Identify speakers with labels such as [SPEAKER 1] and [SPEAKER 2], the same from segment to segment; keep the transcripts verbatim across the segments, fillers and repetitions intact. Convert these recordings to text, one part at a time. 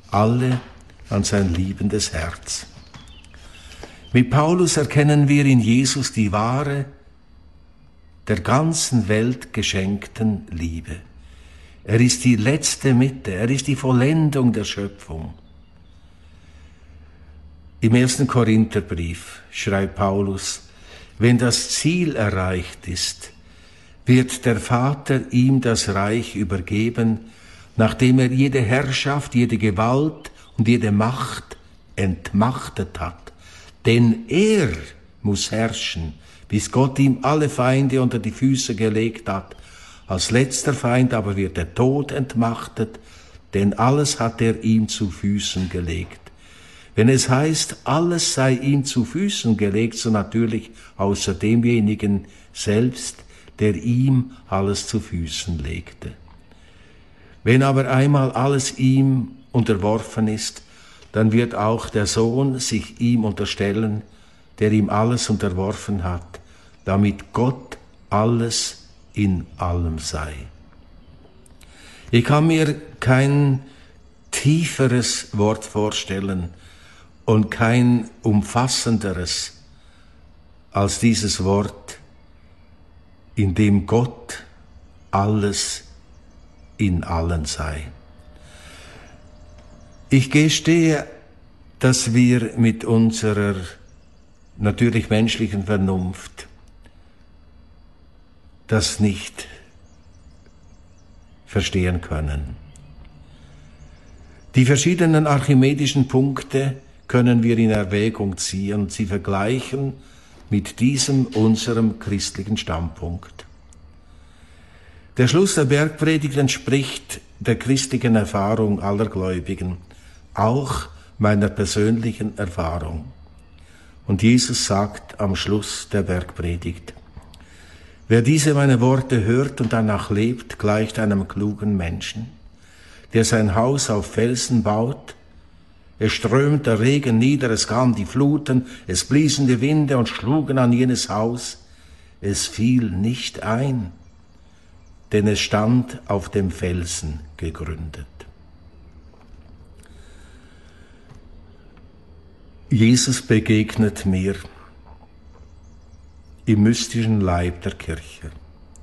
[SPEAKER 1] alle an sein liebendes Herz. Mit Paulus erkennen wir in Jesus die wahre, der ganzen Welt geschenkten Liebe. Er ist die letzte Mitte, er ist die Vollendung der Schöpfung. Im ersten Korintherbrief schreibt Paulus, wenn das Ziel erreicht ist, wird der Vater ihm das Reich übergeben, nachdem er jede Herrschaft, jede Gewalt und jede Macht entmachtet hat. Denn er muss herrschen, bis Gott ihm alle Feinde unter die Füße gelegt hat. Als letzter Feind aber wird der Tod entmachtet, denn alles hat er ihm zu Füßen gelegt. Wenn es heißt, alles sei ihm zu Füßen gelegt, so natürlich außer demjenigen selbst, der ihm alles zu Füßen legte. Wenn aber einmal alles ihm unterworfen ist, dann wird auch der Sohn sich ihm unterstellen, der ihm alles unterworfen hat, damit Gott alles in allem sei. Ich kann mir kein tieferes Wort vorstellen und kein umfassenderes als dieses Wort, in dem Gott alles in allen sei. Ich gestehe, dass wir mit unserer natürlich menschlichen Vernunft das nicht verstehen können. Die verschiedenen archimedischen Punkte können wir in Erwägung ziehen und sie vergleichen mit diesem unserem christlichen Standpunkt. Der Schluss der Bergpredigt entspricht der christlichen Erfahrung aller Gläubigen, auch meiner persönlichen Erfahrung. Und Jesus sagt am Schluss der Bergpredigt, wer diese meine Worte hört und danach lebt, gleicht einem klugen Menschen, der sein Haus auf Felsen baut. Es strömt der Regen nieder, es kamen die Fluten, es bliesen die Winde und schlugen an jenes Haus. Es fiel nicht ein, denn es stand auf dem Felsen gegründet. Jesus begegnet mir im mystischen Leib der Kirche.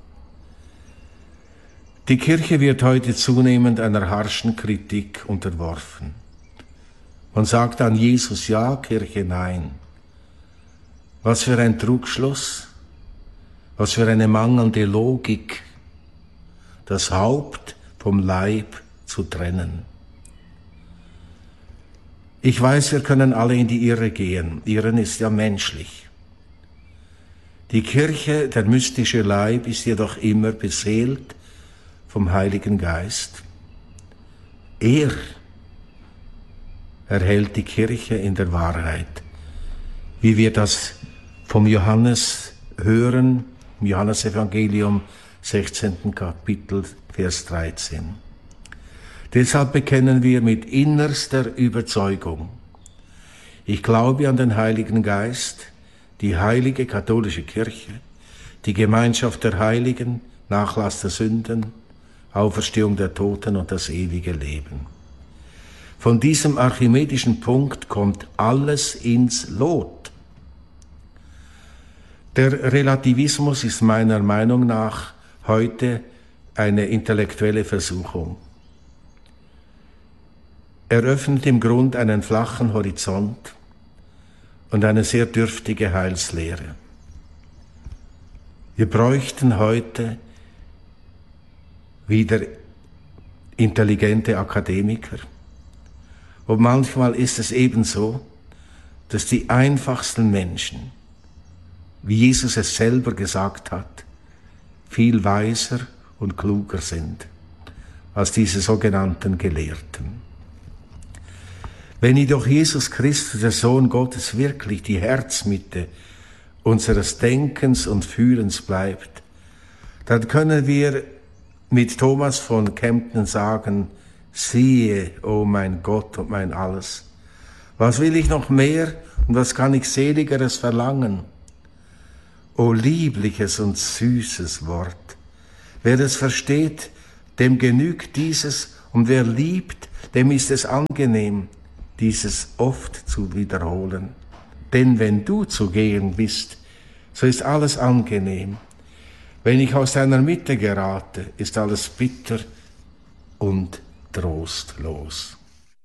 [SPEAKER 1] Die Kirche wird heute zunehmend einer harschen Kritik unterworfen. Man sagt an Jesus ja, Kirche nein. Was für ein Trugschluss, was für eine mangelnde Logik, das Haupt vom Leib zu trennen. Ich weiß, wir können alle in die Irre gehen. Irren ist ja menschlich. Die Kirche, der mystische Leib, ist jedoch immer beseelt vom Heiligen Geist. Er erhält die Kirche in der Wahrheit, wie wir das vom Johannes hören, im Johannesevangelium, sechzehnten Kapitel, Vers dreizehn. Deshalb bekennen wir mit innerster Überzeugung, ich glaube an den Heiligen Geist, die heilige katholische Kirche, die Gemeinschaft der Heiligen, Nachlass der Sünden, Auferstehung der Toten und das ewige Leben. Von diesem archimedischen Punkt kommt alles ins Lot. Der Relativismus ist meiner Meinung nach heute eine intellektuelle Versuchung. Er öffnet im Grund einen flachen Horizont und eine sehr dürftige Heilslehre. Wir bräuchten heute wieder intelligente Akademiker. Und manchmal ist es eben so, dass die einfachsten Menschen, wie Jesus es selber gesagt hat, viel weiser und kluger sind als diese sogenannten Gelehrten. Wenn jedoch Jesus Christus, der Sohn Gottes, wirklich die Herzmitte unseres Denkens und Fühlens bleibt, dann können wir mit Thomas von Kempten sagen, siehe, o mein Gott und mein Alles, was will ich noch mehr und was kann ich seligeres verlangen? O liebliches und süßes Wort, wer es versteht, dem genügt dieses Und wer liebt, dem ist es angenehm, dieses oft zu wiederholen. Denn wenn du zu gehen bist, so ist alles angenehm. Wenn ich aus deiner Mitte gerate, ist alles bitter und trostlos.